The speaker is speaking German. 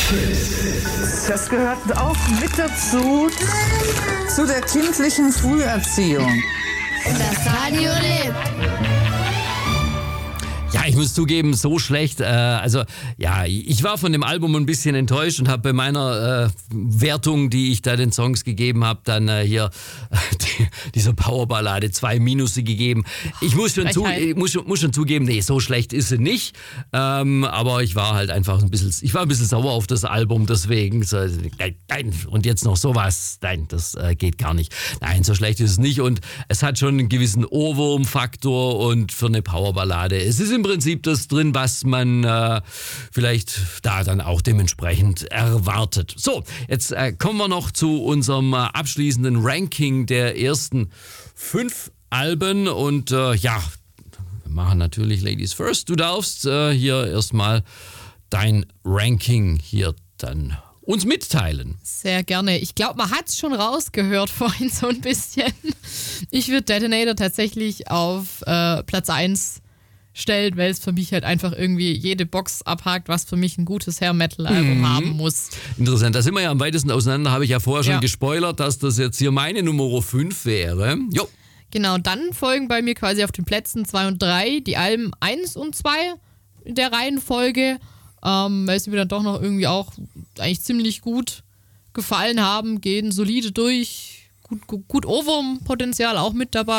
Das gehört auch mit dazu, zu der kindlichen Früherziehung. Das Radio lebt. Ja, ich muss zugeben, so schlecht. Ich war von dem Album ein bisschen enttäuscht und habe bei meiner Wertung, die ich da den Songs gegeben habe, dann dieser Powerballade 2 Minusse gegeben. Ich muss schon zugeben, nee, so schlecht ist sie nicht. Aber ich war halt einfach ein bisschen sauer auf das Album, deswegen. So, nein, und jetzt noch sowas. Nein, das geht gar nicht. Nein, so schlecht ist es nicht. Und es hat schon einen gewissen Ohrwurm-Faktor und für eine Powerballade. Es ist im Prinzip das drin, was man vielleicht da dann auch dementsprechend erwartet. So, jetzt kommen wir noch zu unserem abschließenden Ranking der ersten 5 Alben und wir machen natürlich Ladies First. Du darfst hier erstmal dein Ranking hier dann uns mitteilen. Sehr gerne. Ich glaube, man hat es schon rausgehört vorhin so ein bisschen. Ich würde Detonator tatsächlich auf Platz 1 stellen, weil es für mich halt einfach irgendwie jede Box abhakt, was für mich ein gutes Hair-Metal-Album haben muss. Interessant, da sind wir ja am weitesten auseinander, habe ich ja vorher schon gespoilert, dass das jetzt hier meine Nummer 5 wäre. Jo. Genau, dann folgen bei mir quasi auf den Plätzen 2 und 3 die Alben 1 und 2 in der Reihenfolge, weil sie mir dann doch noch irgendwie auch eigentlich ziemlich gut gefallen haben, gehen solide durch, gut Ohrwurm-Potenzial auch mit dabei.